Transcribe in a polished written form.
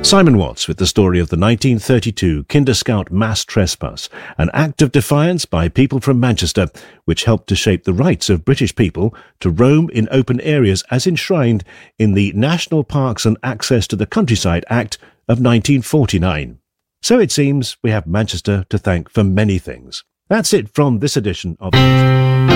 Simon Watts with the story of the 1932 Kinder Scout mass trespass, an act of defiance by people from Manchester which helped to shape the rights of British people to roam in open areas as enshrined in the National Parks and Access to the Countryside Act of 1949. So it seems we have Manchester to thank for many things. That's it from this edition of